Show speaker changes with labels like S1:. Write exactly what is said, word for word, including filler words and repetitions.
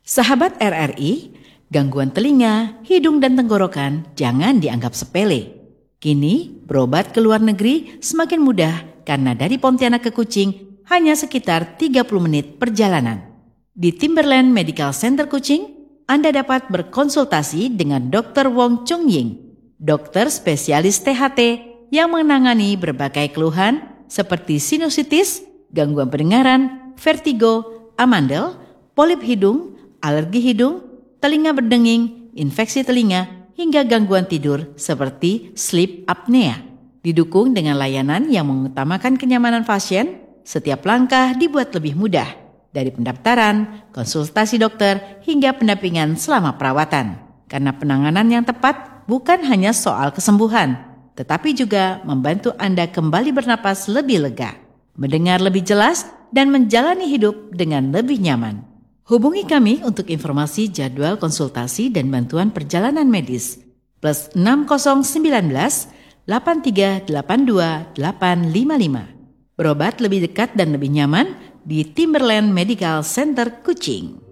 S1: Sahabat R R I, gangguan telinga, hidung dan tenggorokan jangan dianggap sepele. Kini, berobat ke luar negeri semakin mudah karena dari Pontianak ke Kucing hanya sekitar tiga puluh menit perjalanan. Di Timberland Medical Center Kucing, Anda dapat berkonsultasi dengan dokter Wong Chung Ying, dokter spesialis T H T yang menangani berbagai keluhan seperti sinusitis, gangguan pendengaran, vertigo, amandel, polip hidung, alergi hidung, telinga berdenging, infeksi telinga, hingga gangguan tidur seperti sleep apnea. Didukung dengan layanan yang mengutamakan kenyamanan pasien, setiap langkah dibuat lebih mudah, dari pendaftaran, konsultasi dokter, hingga pendampingan selama perawatan. Karena penanganan yang tepat bukan hanya soal kesembuhan, tetapi juga membantu Anda kembali bernapas lebih lega, mendengar lebih jelas, dan menjalani hidup dengan lebih nyaman. Hubungi kami untuk informasi jadwal konsultasi dan bantuan perjalanan medis. Plus enam nol sembilan delapan tiga delapan dua delapan lima lima. Berobat lebih dekat dan lebih nyaman di Timberland Medical Center Kucing.